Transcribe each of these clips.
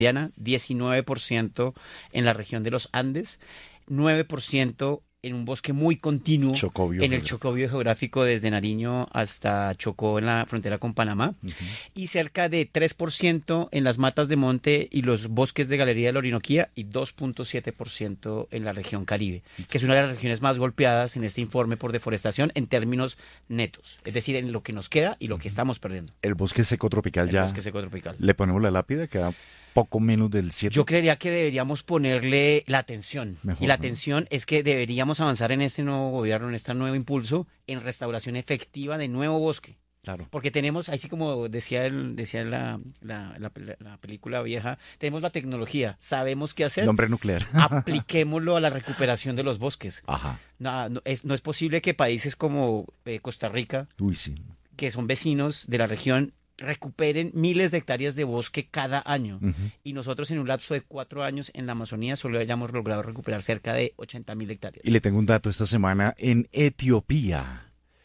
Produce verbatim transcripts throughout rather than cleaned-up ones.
diecinueve por ciento en la región de los Andes, nueve por ciento en un bosque muy continuo Chocó en el Chocó biogeográfico desde Nariño hasta Chocó en la frontera con Panamá, uh-huh. y cerca de tres por ciento en las matas de monte y los bosques de galería de la Orinoquía y dos punto siete por ciento en la región Caribe, que es una de las regiones más golpeadas en este informe por deforestación en términos netos, es decir, en lo que nos queda y lo que estamos perdiendo. El bosque seco tropical el ya. Bosque seco tropical. Le ponemos la lápida, queda poco menos del siete. Yo creería que deberíamos ponerle la atención. Mejor, y la ¿no? atención es que deberíamos avanzar en este nuevo gobierno, en este nuevo impulso, en restauración efectiva de nuevo bosque. Claro. Porque tenemos, así como decía el, decía la, la, la, la película vieja, tenemos la tecnología, sabemos qué hacer. El hombre nuclear. Apliquémoslo a la recuperación de los bosques. Ajá. No, no, es, no es posible que países como eh, Costa Rica, Uy, sí. que son vecinos de la región, recuperen miles de hectáreas de bosque cada año. Uh-huh. Y nosotros en un lapso de cuatro años en la Amazonía solo hayamos logrado recuperar cerca de ochenta mil hectáreas. Y le tengo un dato esta semana. En Etiopía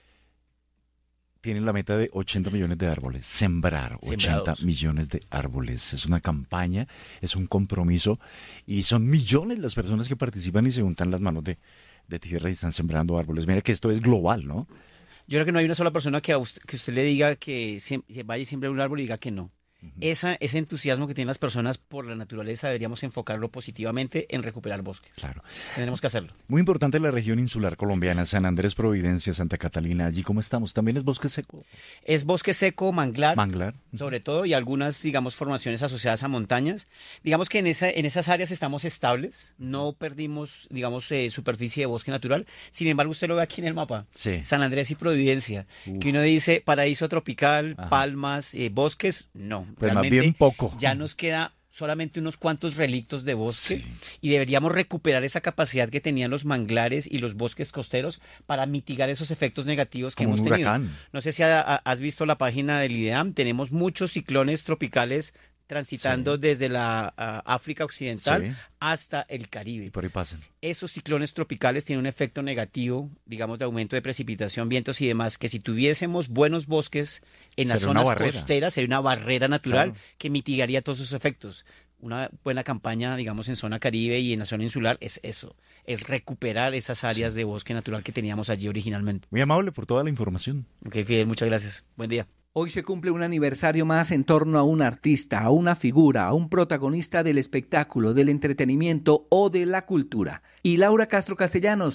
tienen la meta de ochenta millones de árboles. Sembrar Sembrados. ochenta millones de árboles. Es una campaña, es un compromiso. Y son millones las personas que participan y se juntan las manos de, de tierra y están sembrando árboles. Mira que esto es global, ¿no? Yo creo que no hay una sola persona que, a usted, que usted le diga que se, se vaya y siembre un árbol y diga que no. Uh-huh. Esa, ese entusiasmo que tienen las personas por la naturaleza deberíamos enfocarlo positivamente en recuperar bosques. Claro. Tenemos que hacerlo. Muy importante la región insular colombiana, San Andrés, Providencia, Santa Catalina. Allí, ¿cómo estamos? ¿También es bosque seco? Es bosque seco, manglar. Manglar. Sobre todo, y algunas, digamos, formaciones asociadas a montañas. Digamos que en, esa, en esas áreas estamos estables, no perdimos, digamos, eh, superficie de bosque natural. Sin embargo, usted lo ve aquí en el mapa. Sí. San Andrés y Providencia, Uf. Que uno dice paraíso tropical, Ajá. palmas, eh, bosques, no. Pues más bien poco. Ya nos queda solamente unos cuantos relictos de bosque, sí. Y deberíamos recuperar esa capacidad que tenían los manglares y los bosques costeros para mitigar esos efectos negativos que Como hemos un tenido. huracán. No sé si ha, ha, has visto la página del IDEAM, tenemos muchos ciclones tropicales transitando sí. desde la uh, África Occidental sí. hasta el Caribe. Y por ahí pasan. Esos ciclones tropicales tienen un efecto negativo, digamos, de aumento de precipitación, vientos y demás, que si tuviésemos buenos bosques en las Sería zonas costeras, sería una barrera natural claro. que mitigaría todos esos efectos. Una buena campaña, digamos, en zona Caribe y en la zona insular es eso, es recuperar esas áreas sí. de bosque natural que teníamos allí originalmente. Muy amable por toda la información. Ok, Fidel, muchas gracias. Buen día. Hoy se cumple un aniversario más en torno a un artista, a una figura, a un protagonista del espectáculo, del entretenimiento o de la cultura. Y Laura Castro Castellanos